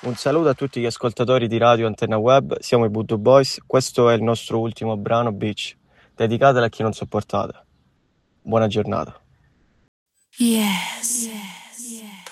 Un saluto a tutti gli ascoltatori di Radio Antenna Web, siamo i Voodoo Boys, questo è il nostro ultimo brano Beach, dedicatelo a chi non sopportate. Buona giornata. Yes.